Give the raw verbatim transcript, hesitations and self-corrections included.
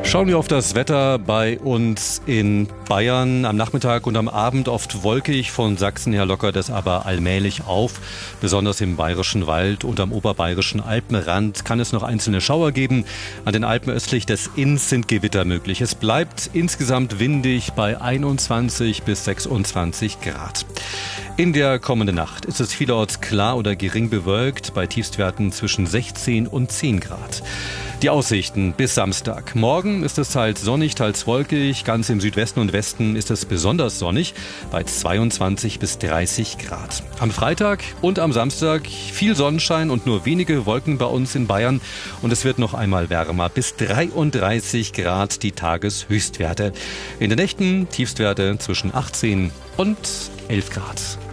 Schauen wir auf das Wetter bei uns in Bayern. Am Nachmittag und am Abend oft wolkig, von Sachsen her lockert es aber allmählich auf. Besonders im Bayerischen Wald und am oberbayerischen Alpenrand kann es noch einzelne Schauer geben. An den Alpen östlich des Inns sind Gewitter möglich. Es bleibt insgesamt windig bei einundzwanzig bis sechsundzwanzig Grad. In der kommenden Nacht ist es vielerorts klar oder gering bewölkt, bei Tiefstwerten zwischen sechzehn und zehn Grad. Die Aussichten bis Samstag. Morgen ist es teils sonnig, teils wolkig. Ganz im Südwesten und Westen ist es besonders sonnig bei zweiundzwanzig bis dreißig Grad. Am Freitag und am Samstag viel Sonnenschein und nur wenige Wolken bei uns in Bayern. Und es wird noch einmal wärmer. Bis dreiunddreißig Grad die Tageshöchstwerte. In den Nächten Tiefstwerte zwischen achtzehn und elf Grad.